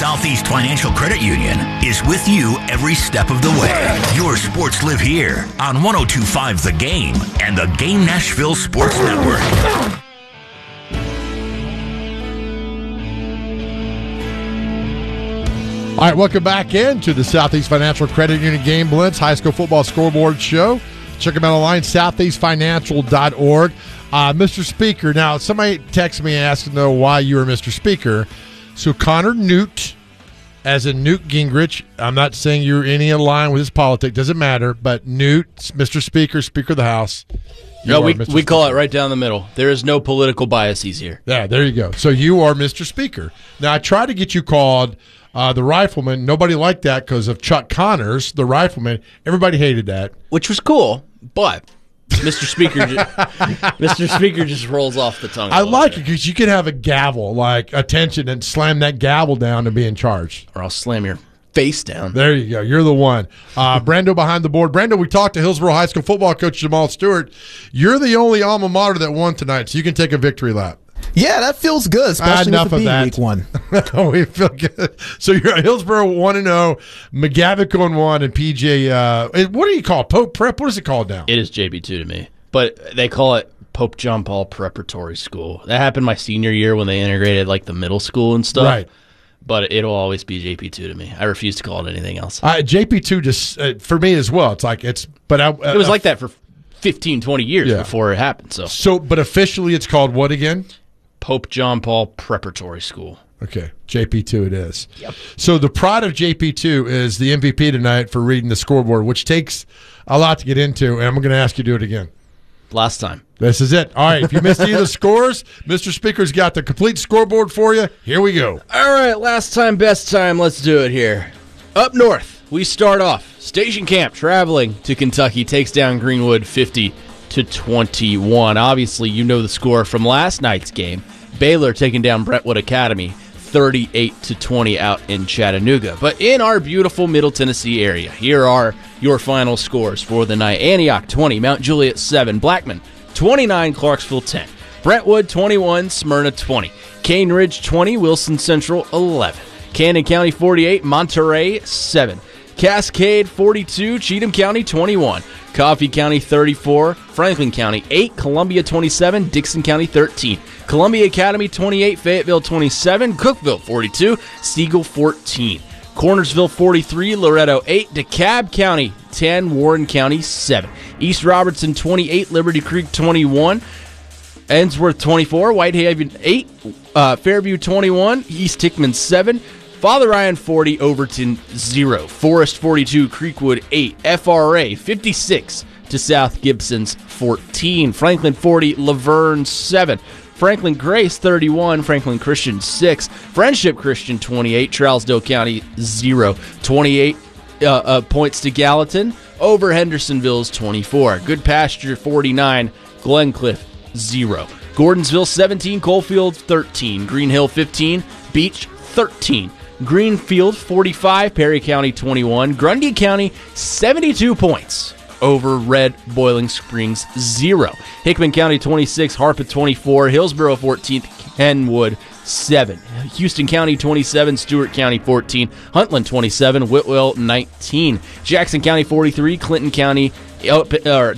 Southeast Financial Credit Union is with you every step of the way. Your sports live here on 102.5 The Game and the Game Nashville Sports Network. All right, welcome back into the Southeast Financial Credit Union Game Blitz High School Football Scoreboard Show. Check them out online, southeastfinancial.org. Mr. Speaker, now somebody texted me and asked to know why you were Mr. Speaker. So Connor Newt, as in Newt Gingrich, I'm not saying you're any in line with his politics, doesn't matter, but Newt, Mr. Speaker, Speaker of the House. No, we call it right down the middle. There is no political biases here. Yeah, there you go. So you are Mr. Speaker. Now, I tried to get you called the Rifleman. Nobody liked that because of Chuck Connors, the Rifleman. Everybody hated that. Which was cool, but Mr. Speaker Mr. Speaker just rolls off the tongue. I like it because you can have a gavel, like attention, and slam that gavel down and be in charge. Or I'll slam your face down. There you go. You're the one. Brando behind the board. Brando, we talked to Hillsborough High School football coach Jamal Stewart. You're the only alma mater that won tonight, so you can take a victory lap. Yeah, that feels good, especially enough with of that. Week 1. We feel good. So you're at Hillsborough 1-0, McGavick 1-1, and PJ. What do you call it? Pope Prep? What is it called now? It is JP2 to me, but they call it Pope John Paul Preparatory School. That happened my senior year when they integrated like the middle school and stuff. Right. But it'll always be JP2 to me. I refuse to call it anything else. JP2 just for me as well. It's like it's, but it was like that for 15, 20 years before it happened. So, but officially, it's called what again? Pope John Paul Preparatory School. Okay, JP2 it is. Yep. So the pride of JP2 is the MVP tonight for reading the scoreboard, which takes a lot to get into, and I'm going to ask you to do it again. Last time. This is it. All right, if you missed any of the scores, Mr. Speaker's got the complete scoreboard for you. Here we go. All right, last time, best time. Let's do it here. Up north, we start off. Station Camp traveling to Kentucky takes down Greenwood 50-21. Obviously, you know the score from last night's game. Baylor taking down Brentwood Academy 38-20 out in Chattanooga. But in our beautiful Middle Tennessee area, here are your final scores for the night. Antioch 20, Mount Juliet 7, Blackman 29, Clarksville 10, Brentwood 21, Smyrna 20, Cane Ridge 20, Wilson Central 11, Cannon County 48, Monterey 7, Cascade 42, Cheatham County 21, Coffee County 34, Franklin County 8, Columbia 27, Dixon County 13, Columbia Academy 28, Fayetteville 27, Cookeville 42, Siegel 14, Cornersville 43, Loretto 8, DeKalb County 10, Warren County 7, East Robertson 28, Liberty Creek 21, Ensworth 24, Whitehaven 8, Fairview 21, East Hickman 7, Father Ryan 40, Overton 0, Forest 42, Creekwood 8, FRA 56 to South Gibson's 14, Franklin 40, Laverne 7, Franklin Grace 31, Franklin Christian 6, Friendship Christian 28, Trousdale County 0, 28 points to Gallatin over Hendersonville's 24, Good Pasture 49, Glencliff 0, Gordonsville 17, Coalfield 13, Green Hill 15, Beach 13, Greenfield 45, Perry County 21, Grundy County 72 points over Red Boiling Springs 0, Hickman County 26, Harpeth 24, Hillsborough 14th, Kenwood 7, Houston County 27, Stewart County 14, Huntland 27, Whitwell 19, Jackson County 43, Clinton County up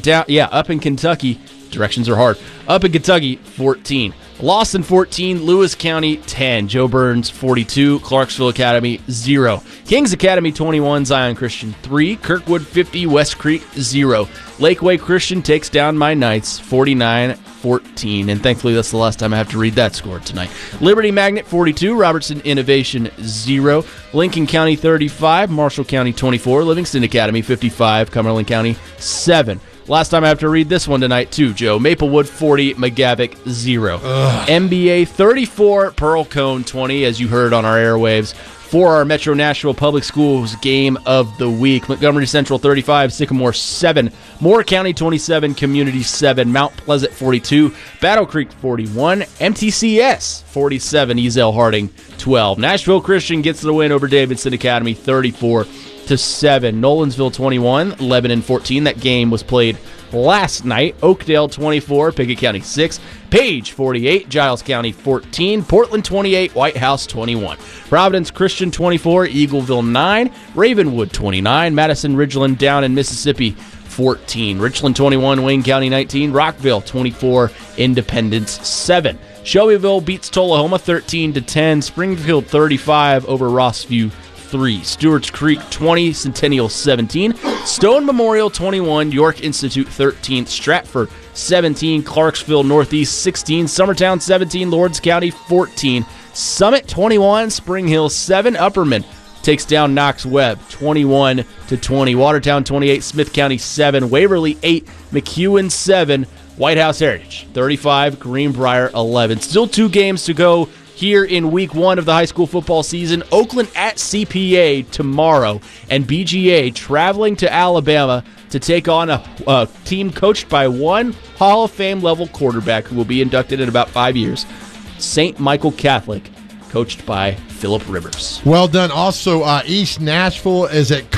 in Kentucky. Directions are hard. Up in Kentucky 14. Lawson 14, Lewis County 10, Joe Burns 42, Clarksville Academy 0, Kings Academy 21, Zion Christian 3, Kirkwood 50, West Creek 0, Lakeway Christian takes down my Knights 49-14, and thankfully that's the last time I have to read that score tonight. Liberty Magnet 42, Robertson Innovation 0, Lincoln County 35, Marshall County 24, Livingston Academy 55, Cumberland County 7. Last time I have to read this one tonight, too, Joe. Maplewood 40, McGavick 0. MBA 34, Pearl Cone 20, as you heard on our airwaves. For our Metro Nashville Public Schools Game of the Week, Montgomery Central 35, Sycamore 7, Moore County 27, Community 7, Mount Pleasant 42, Battle Creek 41, MTCS 47, Ezel Harding 12. Nashville Christian gets the win over Davidson Academy 34-7. Nolensville 21, Lebanon 14. That game was played last night. Oakdale 24, Pickett County 6, Page 48, Giles County 14, Portland 28, White House 21, Providence Christian 24, Eagleville 9, Ravenwood 29, Madison Ridgeland down in Mississippi 14, Richland 21, Wayne County 19, Rockville 24, Independence 7. Shelbyville beats Tullahoma 13-10, Springfield 35 over Rossview 3, Stewart's Creek 20, Centennial 17, Stone Memorial 21, York Institute 13, Stratford 17, Clarksville Northeast 16, Summertown 17, Lawrence County 14, Summit 21, Spring Hill 7, Upperman takes down Knox Webb 21-20, Watertown 28, Smith County 7, Waverly 8, McEwen 7, White House Heritage 35, Greenbrier 11. Still 2 games to go here in week 1 of the high school football season. Oakland at CPA tomorrow, and BGA traveling to Alabama to take on a team coached by one Hall of Fame level quarterback who will be inducted in about 5 years, St. Michael Catholic, coached by Philip Rivers. Well done. Also, East Nashville is at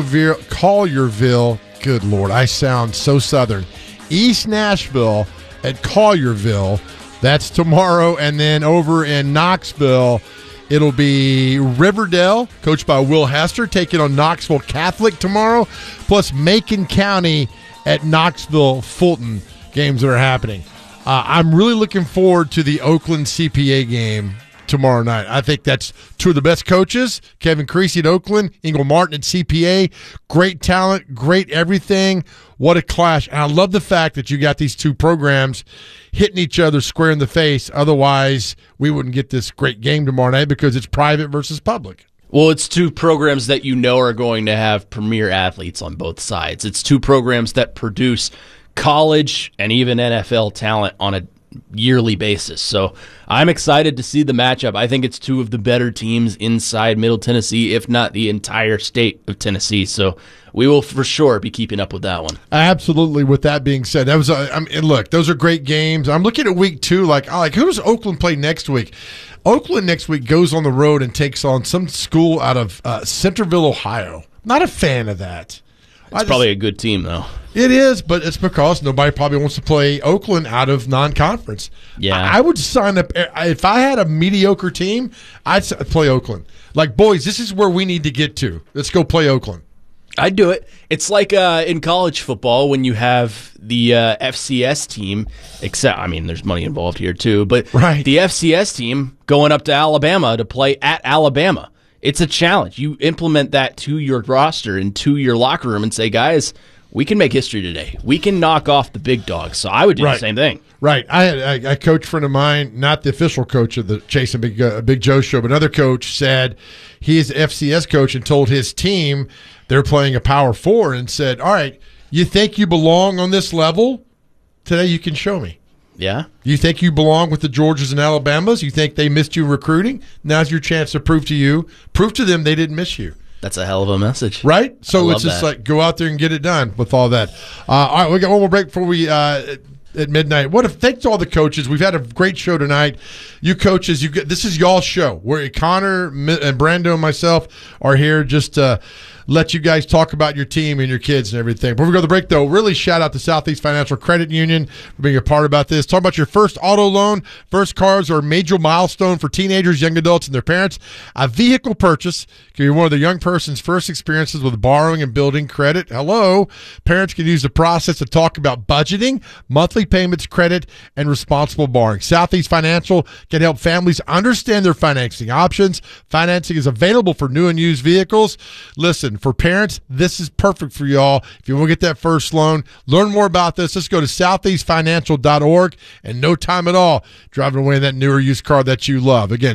Collierville. Good Lord, I sound so Southern. East Nashville at Collierville. That's tomorrow. And then over in Knoxville, it'll be Riverdale, coached by Will Hester, taking on Knoxville Catholic tomorrow, plus Macon County at Knoxville Fulton, games that are happening. I'm really looking forward to the Oakland CPA game tomorrow night. I think that's 2 of the best coaches, Kevin Creasy at Oakland, Ingle Martin at CPA. Great talent, great everything. What a clash. And I love the fact that you got these 2 programs hitting each other square in the face. Otherwise, we wouldn't get this great game tomorrow night because it's private versus public. Well, it's 2 programs that you know are going to have premier athletes on both sides. It's 2 programs that produce college and even NFL talent on a yearly basis. So I'm excited to see the matchup. I think it's 2 of the better teams inside Middle Tennessee, if not the entire state of Tennessee. So we will for sure be keeping up with that one. Absolutely. With that being said, that was look, those are great games. I'm looking at week 2, like who does Oakland play next week? Oakland next week goes on the road and takes on some school out of Centerville, Ohio. Not a fan of that. It's probably a good team, though. It is, but it's because nobody probably wants to play Oakland out of non-conference. Yeah. I would sign up. If I had a mediocre team, I'd play Oakland. Like, boys, this is where we need to get to. Let's go play Oakland. I'd do it. It's like in college football when you have the FCS team, except, there's money involved here too, but right. The FCS team going up to Alabama to play at Alabama. It's a challenge. You implement that to your roster and to your locker room and say, guys, we can make history today. We can knock off the big dogs. So I would do the same thing. Right. I had a coach friend of mine, not the official coach of the Chasing Big Joe show, but another coach said he is the FCS coach and told his team they're playing a Power 4 and said, all right, you think you belong on this level? Today you can show me. Yeah. You think you belong with the Georgias and Alabamas? You think they missed you recruiting? Now's your chance to prove to them they didn't miss you. That's a hell of a message. Right? So it's just like go out there and get it done with all that. All right, we got one more break before we at midnight. Thanks to all the coaches. We've had a great show tonight. You coaches, this is y'all's show. Where Connor and Brando and myself are here just to let you guys talk about your team and your kids and everything. Before we go to the break, though, really shout out to Southeast Financial Credit Union for being a part about this. Talk about your first auto loan. First cars are a major milestone for teenagers, young adults, and their parents. A vehicle purchase can be one of the young person's first experiences with borrowing and building credit. Hello. Parents can use the process to talk about budgeting, monthly payments, credit, and responsible borrowing. Southeast Financial can help families understand their financing options. Financing is available for new and used vehicles. Listen, for parents, this is perfect for y'all. If you want to get that first loan, learn more about this. Let's go to southeastfinancial.org, and no time at all driving away in that newer used car that you love. Again,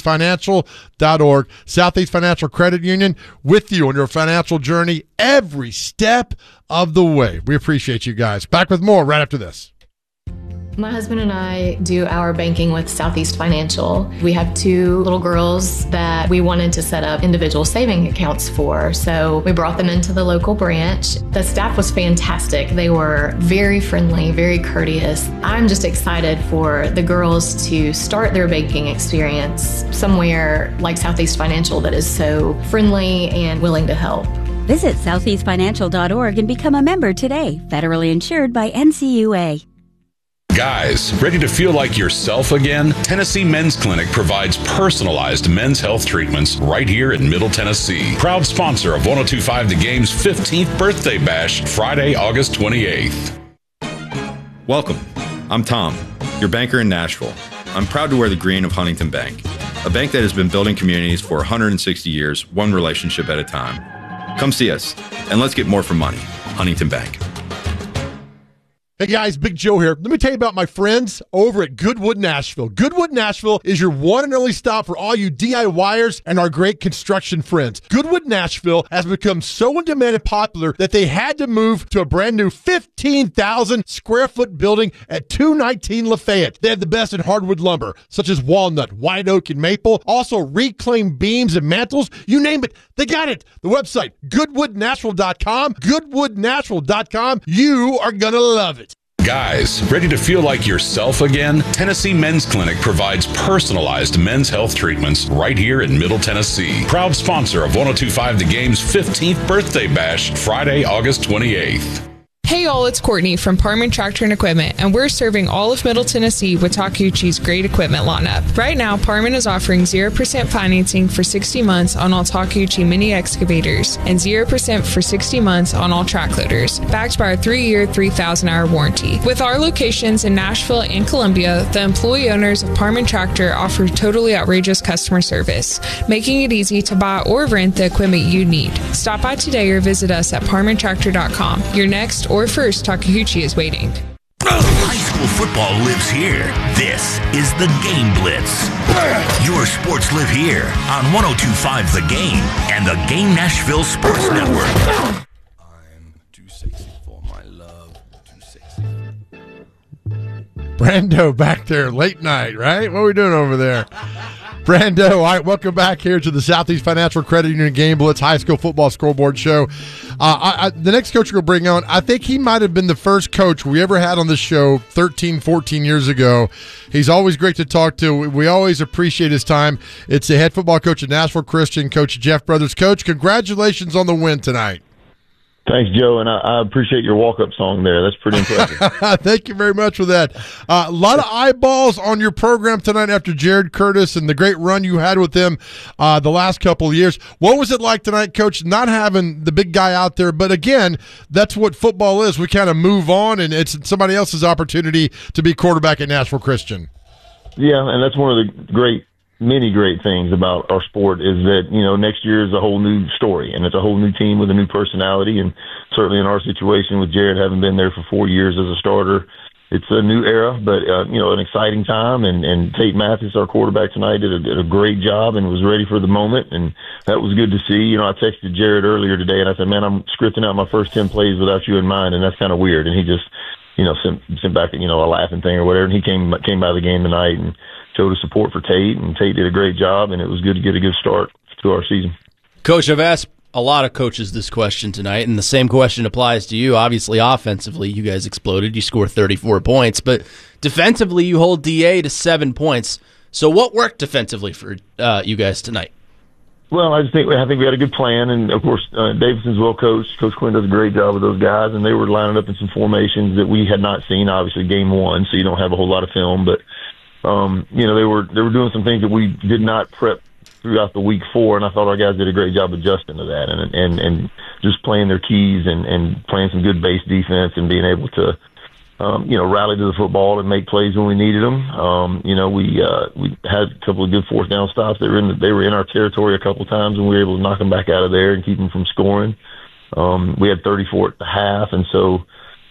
southeastfinancial.org. Southeast Financial Credit Union, with you on your financial journey every step of the way. We appreciate you guys. Back with more right after this. My husband and I do our banking with Southeast Financial. We have 2 little girls that we wanted to set up individual saving accounts for, so we brought them into the local branch. The staff was fantastic. They were very friendly, very courteous. I'm just excited for the girls to start their banking experience somewhere like Southeast Financial that is so friendly and willing to help. Visit southeastfinancial.org and become a member today. Federally insured by NCUA. Guys, ready to feel like yourself again? Tennessee Men's Clinic provides personalized men's health treatments right here in Middle Tennessee. Proud sponsor of 102.5 The Game's 15th birthday bash, Friday, August 28th. Welcome. I'm Tom, your banker in Nashville. I'm proud to wear the green of Huntington Bank, a bank that has been building communities for 160 years, one relationship at a time. Come see us, and let's get more for money. Huntington Bank. Hey guys, Big Joe here. Let me tell you about my friends over at Goodwood Nashville. Goodwood Nashville is your one and only stop for all you DIYers and our great construction friends. Goodwood Nashville has become so in demand and popular that they had to move to a brand new 15,000 square foot building at 219 Lafayette. They have the best in hardwood lumber, such as walnut, white oak, and maple. Also reclaimed beams and mantles. You name it, they got it. The website, goodwoodnashville.com. Goodwoodnashville.com. You are going to love it. Guys, ready to feel like yourself again? Tennessee Men's Clinic provides personalized men's health treatments right here in Middle Tennessee. Proud sponsor of 102.5 The Game's 15th birthday bash, Friday, August 28th. Hey y'all, it's Courtney from Parman Tractor and Equipment, and we're serving all of Middle Tennessee with Takeuchi's great equipment lineup. Right now, Parman is offering 0% financing for 60 months on all Takeuchi mini excavators and 0% for 60 months on all track loaders, backed by our 3-year, 3,000-hour warranty. With our locations in Nashville and Columbia, the employee owners of Parman Tractor offer totally outrageous customer service, making it easy to buy or rent the equipment you need. Stop by today or visit us at parmantractor.com. Your next or first Takeuchi is waiting. High school football lives here. This is the Game Blitz. Your sports live here on 102.5 The Game and the Game Nashville Sports Network. I'm too sexy for my love. Too sexy. Brando back there, late night, right? What are we doing over there? Brando, all right, welcome back here to the Southeast Financial Credit Union Game Blitz High School Football Scoreboard Show. The next coach we're going to bring on, I think he might have been the first coach we ever had on this show 13, 14 years ago. He's always great to talk to. We always appreciate his time. It's the head football coach at Nashville Christian, Coach Jeff Brothers. Coach, congratulations on the win tonight. Thanks, Joe, and I appreciate your walk-up song there. That's pretty impressive. Thank you very much for that. A lot of eyeballs on your program tonight after Jared Curtis and the great run you had with him the last couple of years. What was it like tonight, Coach, not having the big guy out there? But, again, that's what football is. We kind of move on, and it's somebody else's opportunity to be quarterback at Nashville Christian. Yeah, and that's one of the many great things about our sport is that, next year is a whole new story, and it's a whole new team with a new personality. And certainly in our situation with Jared having been there for 4 years as a starter, it's a new era, but, an exciting time. And Tate Mathis, our quarterback tonight, did a great job and was ready for the moment. And that was good to see. I texted Jared earlier today and I said, man, I'm scripting out my first 10 plays without you in mind. And that's kind of weird. And he just, sent back, a laughing thing or whatever. And he came by the game tonight and showed his support for Tate, and Tate did a great job, and it was good to get a good start to our season. Coach, I've asked a lot of coaches this question tonight, and the same question applies to you. Obviously, offensively, you guys exploded. You scored 34 points, but defensively, you hold DA to 7 points. So what worked defensively for you guys tonight? Well, I think we had a good plan, and of course, Davidson's well coached. Coach Quinn does a great job with those guys, and they were lining up in some formations that we had not seen. Obviously, game one, so you don't have a whole lot of film, but they were doing some things that we did not prep throughout the week 4, and I thought our guys did a great job adjusting to that, and just playing their keys and playing some good base defense and being able to rally to the football and make plays when we needed them. We had a couple of good fourth down stops. They were in our territory a couple of times, and we were able to knock them back out of there and keep them from scoring. We had 34 at the half, and so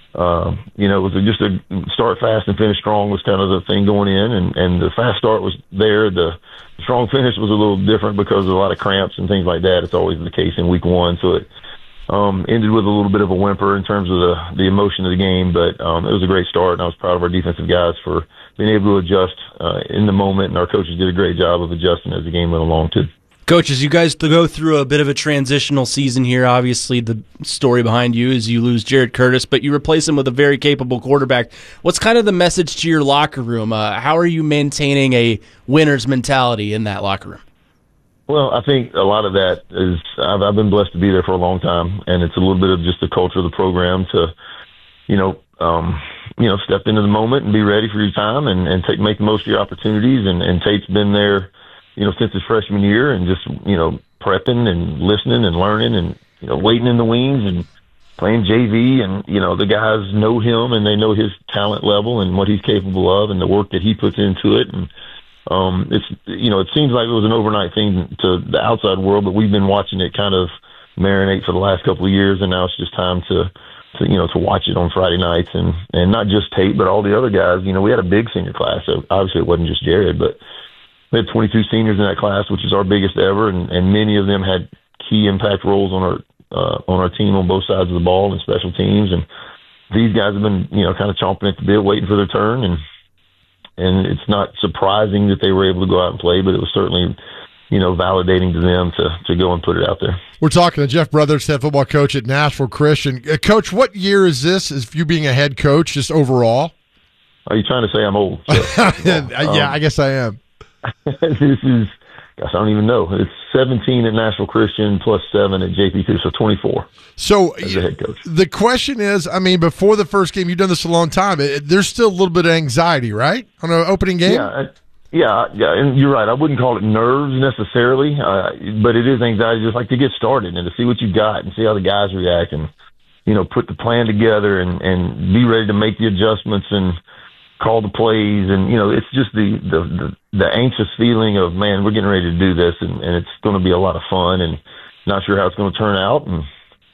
it was just a start fast and finish strong was kind of the thing going in, and the fast start was there. The strong finish was a little different because of a lot of cramps and things like that. It's always the case in week 1, so it ended with a little bit of a whimper in terms of the emotion of the game, but it was a great start, and I was proud of our defensive guys for being able to adjust in the moment, and our coaches did a great job of adjusting as the game went along, too. Coaches, you guys go through a bit of a transitional season here. Obviously, the story behind you is you lose Jared Curtis, but you replace him with a very capable quarterback. What's kind of the message to your locker room? How are you maintaining a winner's mentality in that locker room? Well, I think a lot of that is I've been blessed to be there for a long time, and it's a little bit of just the culture of the program to, step into the moment and be ready for your time and make the most of your opportunities. And Tate's been there, since his freshman year, and just prepping and listening and learning and waiting in the wings and playing JV, and the guys know him and they know his talent level and what he's capable of and the work that he puts into it. And it seems like it was an overnight thing to the outside world, but we've been watching it kind of marinate for the last couple of years, and now it's just time to watch it on Friday nights, and not just Tate, but all the other guys. We had a big senior class, so obviously it wasn't just Jared, but we had 22 seniors in that class, which is our biggest ever, and many of them had key impact roles on our team on both sides of the ball and special teams. And these guys have been, kind of chomping at the bit, waiting for their turn, and it's not surprising that they were able to go out and play, but it was certainly, validating to them to go and put it out there. We're talking to Jeff Brothers, head football coach at Nashville Christian. Coach, what year is this? Is you being a head coach, just overall? Are you trying to say I'm old? So, yeah, I guess I am. This is, gosh, I don't even know. It's 17 at Nashville Christian plus 7 at JP2, so 24. So as a head coach. The question is, before the first game, you've done this a long time. There's still a little bit of anxiety, right, on an opening game? Yeah, and you're right. I wouldn't call it nerves necessarily, but it is anxiety, just like to get started and to see what you got and see how the guys react, and put the plan together and be ready to make the adjustments and call the plays, and it's just the anxious feeling of, man, we're getting ready to do this, and it's going to be a lot of fun, and not sure how it's going to turn out, and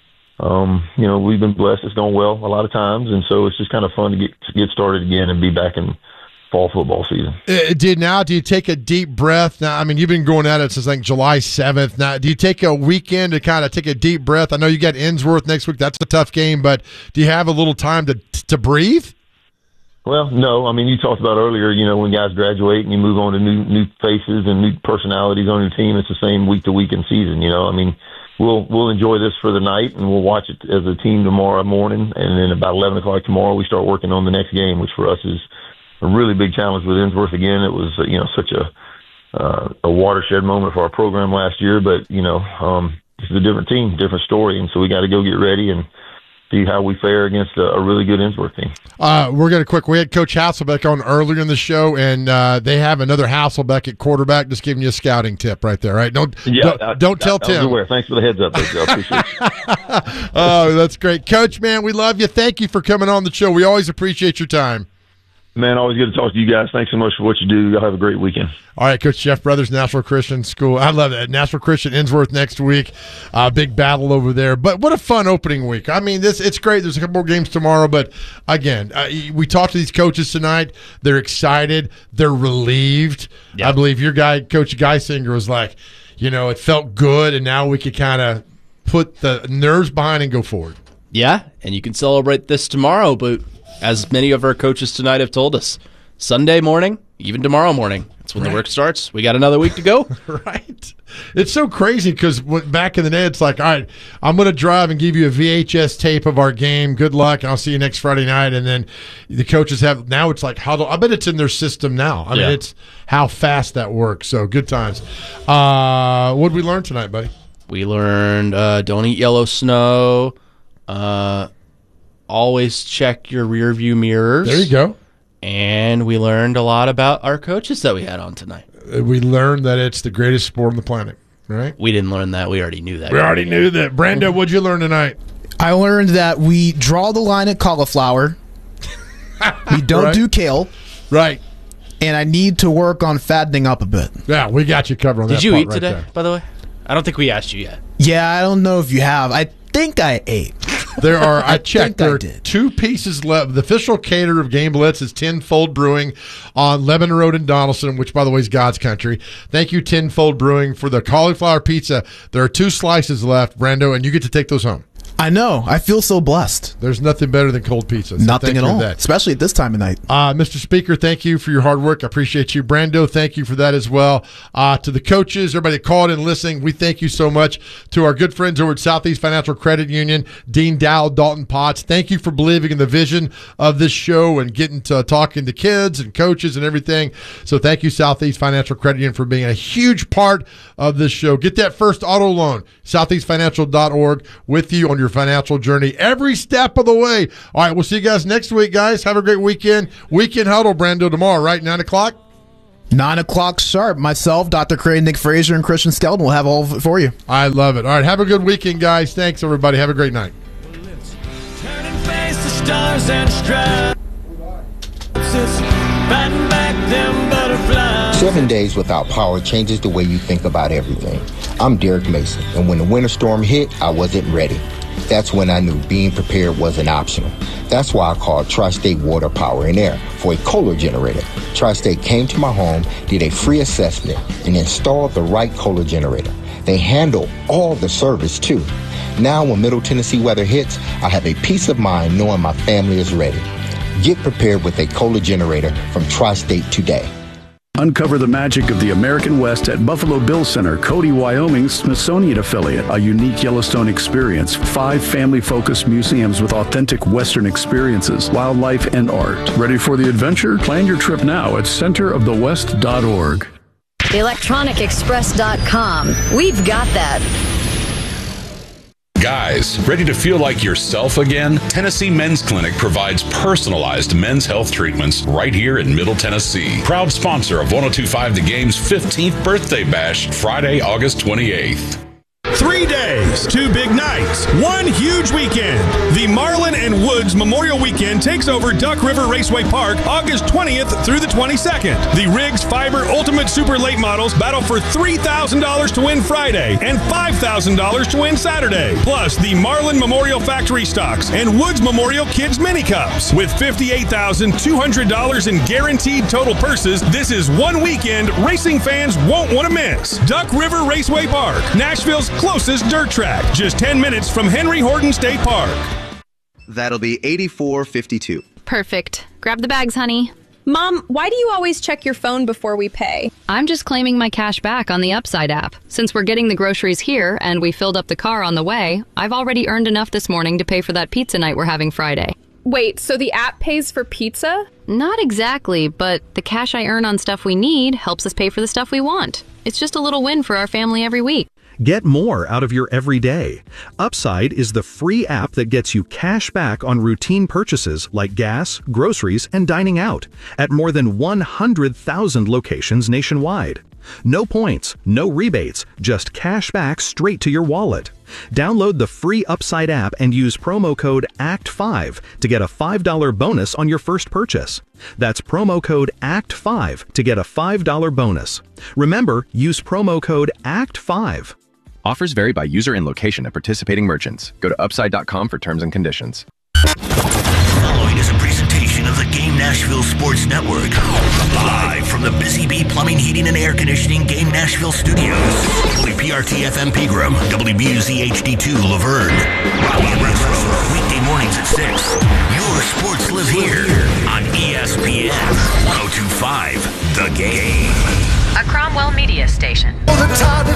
we've been blessed. It's gone well a lot of times, and so it's just kind of fun to get started again and be back in fall football season. Do you take a deep breath? Now, you've been going at it since July 7th. Now, do you take a weekend to kind of take a deep breath? I know you got Innsworth next week. That's a tough game, but do you have a little time to breathe? Well, no. You talked about earlier, when guys graduate and you move on to new faces and new personalities on your team, it's the same week to week in season, We'll enjoy this for the night, and we'll watch it as a team tomorrow morning, and then about 11 o'clock tomorrow we start working on the next game, which for us is a really big challenge with Innsworth. Again, it was such a watershed moment for our program last year, but it's a different team, different story, and so we got to go get ready and see how we fare against a really good Innsworth team. We're going to quick. We had Coach Hasselbeck on earlier in the show, and they have another Hasselbeck at quarterback. Just giving you a scouting tip right there, right? Don't tell Tim. I was aware. Thanks for the heads up. I appreciate it. Oh, that's great, Coach. Man, we love you. Thank you for coming on the show. We always appreciate your time. Man, always good to talk to you guys. Thanks so much for what you do. Y'all have a great weekend. All right, Coach Jeff Brothers, Nashville Christian School. I love that. Nashville Christian, Innsworth next week. Big battle over there. But what a fun opening week. It's great. There's a couple more games tomorrow. But, again, we talked to these coaches tonight. They're excited. They're relieved. Yep. I believe your guy, Coach Geisinger, was like, it felt good, and now we could kind of put the nerves behind and go forward. Yeah, and you can celebrate this tomorrow, but as many of our coaches tonight have told us, Sunday morning, even tomorrow morning, that's when the work starts. We got another week to go. Right. It's so crazy because back in the day, it's like, all right, I'm going to drive and give you a VHS tape of our game. Good luck, and I'll see you next Friday night. And then the coaches have – now it's like, I bet it's in their system now. It's how fast that works. So good times. What did we learn tonight, buddy? We learned don't eat yellow snow. Always check your rear view mirrors. There you go. And we learned a lot about our coaches that we had on tonight. We learned that it's the greatest sport on the planet, right? We didn't learn that. We already knew that. We already knew that. Brando, what'd you learn tonight? I learned that we draw the line at cauliflower. We don't do kale. Right. And I need to work on fattening up a bit. Yeah, we got you covered on that. Did you part eat right today, there. by the way? I don't think we asked you yet. Yeah, I don't know if you have. I think I ate. There are, I checked, there are 2 pieces left. The official caterer of Game Blitz is Tenfold Brewing on Lebanon Road in Donaldson, which, by the way, is God's country. Thank you, Tenfold Brewing, for the cauliflower pizza. There are 2 slices left, Brando, and you get to take those home. I know. I feel so blessed. There's nothing better than cold pizza. So Nothing at all, that. especially at this time of night. Mr. Speaker, thank you for your hard work. I appreciate you. Brando, thank you for that as well. To the coaches, everybody that called in listening, we thank you so much. To our good friends over at Southeast Financial Credit Union, Dean Dow, Dalton Potts, thank you for believing in the vision of this show and getting to talking to kids and coaches and everything. So thank you, Southeast Financial Credit Union, for being a huge part of this show. Get that first auto loan, southeastfinancial.org, with you on your financial journey every step of the way. All right, we'll see you guys next week, guys. Have a great weekend. Weekend Huddle, Brando, tomorrow, right? 9 o'clock? 9 o'clock sharp. Myself, Dr. Cray, Nick Frazier, and Christian Skelton will have all of it for you. I love it. All right, have a good weekend, guys. Thanks, everybody. Have a great night. Turning face to stars and stripes. Fighting back them butterflies. 7 days without power changes the way you think about everything. I'm Derek Mason, and when the winter storm hit, I wasn't ready. That's when I knew being prepared wasn't optional. That's why I called Tri-State Water, Power, and Air for a Kohler generator. Tri-State came to my home, did a free assessment, and installed the right Kohler generator. They handle all the service, too. Now, when Middle Tennessee weather hits, I have a peace of mind knowing my family is ready. Get prepared with a Kohler generator from Tri-State today. Uncover the magic of the American West at Buffalo Bill Center, Cody, Wyoming's Smithsonian affiliate. A unique Yellowstone experience. 5 family-focused museums with authentic Western experiences, wildlife, and art. Ready for the adventure? Plan your trip now at centerofthewest.org. ElectronicExpress.com. We've got that. Guys, ready to feel like yourself again? Tennessee Men's Clinic provides personalized men's health treatments right here in Middle Tennessee. Proud sponsor of 102.5 The Game's 15th birthday bash, Friday, August 28th. 3 days, 2 big nights, 1 huge weekend. The Marlin and Woods Memorial Weekend takes over Duck River Raceway Park August 20th through the 22nd. The Riggs Fiber Ultimate Super Late Models battle for $3,000 to win Friday and $5,000 to win Saturday. Plus, the Marlin Memorial Factory Stocks and Woods Memorial Kids Mini Cups. With $58,200 in guaranteed total purses, this is one weekend racing fans won't want to miss. Duck River Raceway Park, Nashville's closest dirt track, just 10 minutes from Henry Horton State Park. That'll be $84.52. Perfect. Grab the bags, honey. Mom, why do you always check your phone before we pay? I'm just claiming my cash back on the Upside app. Since we're getting the groceries here and we filled up the car on the way, I've already earned enough this morning to pay for that pizza night we're having Friday. Wait, so the app pays for pizza? Not exactly, but the cash I earn on stuff we need helps us pay for the stuff we want. It's just a little win for our family every week. Get more out of your everyday. Upside is the free app that gets you cash back on routine purchases like gas, groceries, and dining out at more than 100,000 locations nationwide. No points, no rebates, just cash back straight to your wallet. Download the free Upside app and use promo code ACT5 to get a $5 bonus on your first purchase. That's promo code ACT5 to get a $5 bonus. Remember, use promo code ACT5. Offers vary by user and location at participating merchants. Go to upside.com for terms and conditions. Following is a presentation of the Game Nashville Sports Network. Live from the Busy Bee Plumbing, Heating, and Air Conditioning Game Nashville Studios. WPRT FM Pegram, WBUZ HD2 Laverne. Rocky West Road, weekday mornings at 6. Your sports live here on ESPN 102.5 The Game. A Cromwell Media Station.